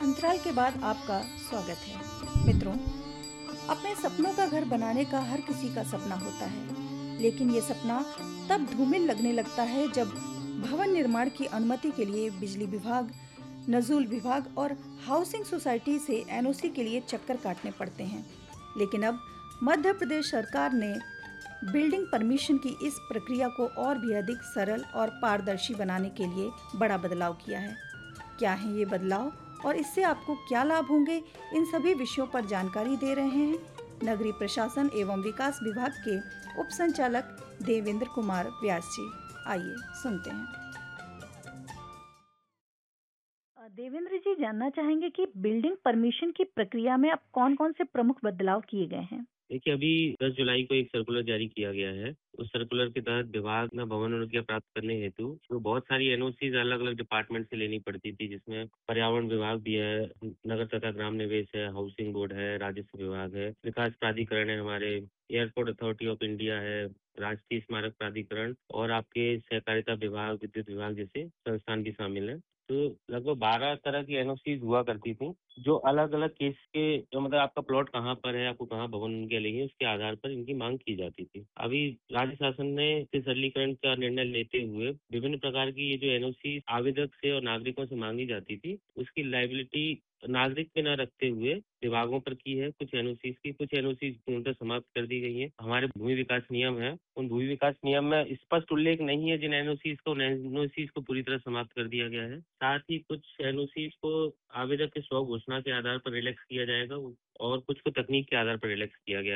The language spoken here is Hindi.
अंतराल के बाद आपका स्वागत है। मित्रों, अपने सपनों का घर बनाने का हर किसी का सपना होता है, लेकिन ये सपना तब धूमिल लगने लगता है जब भवन निर्माण की अनुमति के लिए बिजली विभाग, नजूल विभाग और हाउसिंग सोसाइटी से एनओसी के लिए चक्कर काटने पड़ते हैं। लेकिन अब मध्य प्रदेश सरकार ने बिल्डिंग परमिशन की इस प्रक्रिया को और भी अधिक सरल और पारदर्शी बनाने के लिए बड़ा बदलाव किया है। क्या है ये बदलाव और इससे आपको क्या लाभ होंगे, इन सभी विषयों पर जानकारी दे रहे हैं नगरीय प्रशासन एवं विकास विभाग के उप संचालक देवेंद्र कुमार व्यास जी। आइए सुनते हैं। देवेंद्र जी, जानना चाहेंगे कि बिल्डिंग परमिशन की प्रक्रिया में अब कौन-कौन से प्रमुख बदलाव किए गए हैं? देखिए, अभी 10 जुलाई को एक सर्कुलर जारी किया गया है। उस सर्कुलर के तहत विभाग में भवन अनुज्ञा प्राप्त करने हेतु तो बहुत सारी एनओसीज अलग-अलग डिपार्टमेंट से लेनी पड़ती थी, जिसमें पर्यावरण विभाग भी है, नगर तथा ग्राम निवेश है, हाउसिंग बोर्ड है, राजस्व विभाग है, विकास प्राधिकरण है, हमारे एयरपोर्ट अथॉरिटी ऑफ इंडिया है, राष्ट्रीय स्मारक प्राधिकरण और आपके सहकारिता विभाग, विद्युत विभाग जैसे संस्थान भी शामिल हैं। तो लगभग 12 तरह की एनओसीज हुआ करती थी, जो अलग-अलग केस के जो मतलब आपका प्लॉट कहाँ पर है, आपको कहाँ भवन अनुज्ञा लेनी है, उसके आधार पर इनकी मांग की जाती थी। अभी राज्य शासन ने इस सरलीकरण का निर्णय लेते हुए विभिन्न प्रकार की ये जो एनओसी आवेदक से और नागरिकों से मांगी जाती थी, उसकी लायबिलिटी नागरिक पे न रखते हुए विभागों पर की है। कुछ एनओसीज पूर्णतः समाप्त कर दी गई है। हमारे भूमि विकास नियम है, उन भूमि विकास नियम में स्पष्ट उल्लेख नहीं है जिन एनओसीज को पूरी तरह समाप्त कर दिया गया है। साथ ही कुछ एनओसीज को आवेदक के स्व घोषणा के आधार पर रिलैक्स किया जाएगा और कुछ को तकनीक के आधार पर रिलैक्स किया गया है।